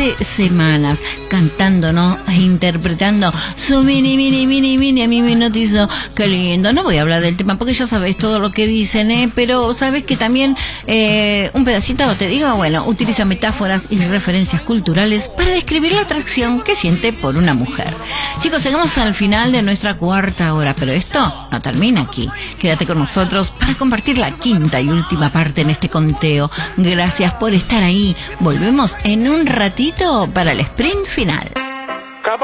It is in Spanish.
hace semanas cantando, ¿no? E interpretando su mini, a mí me notizó, qué lindo. No voy a hablar del tema porque ya sabes todo lo que dicen, pero sabes que también un pedacito te digo, bueno, utiliza metáforas y referencias culturales para describir la atracción que siente por una mujer. Chicos, llegamos al final de nuestra cuarta hora, pero esto no termina aquí. Quédate con nosotros para compartir la quinta y última parte en este conteo. Gracias por estar ahí. Volvemos en un ratito para el sprint final.